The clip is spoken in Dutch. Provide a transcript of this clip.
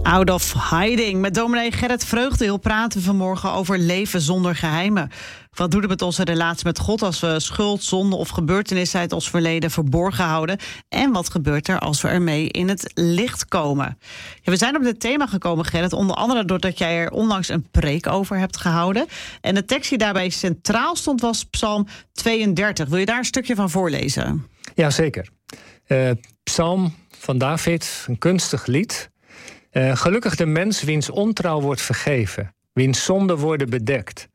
Out of Hiding. Met dominee Gerrit Vreugdeel praten we vanmorgen over leven zonder geheimen. Wat doet het met onze relatie met God als we schuld, zonde of gebeurtenissen uit ons verleden verborgen houden? En wat gebeurt er als we ermee in het licht komen? Ja, we zijn op dit thema gekomen, Gerrit, onder andere doordat jij er onlangs een preek over hebt gehouden. En de tekst die daarbij centraal stond was Psalm 32. Wil je daar een stukje van voorlezen? Ja, zeker. Psalm van David, een kunstig lied. Gelukkig de mens wiens ontrouw wordt vergeven, wiens zonden worden bedekt.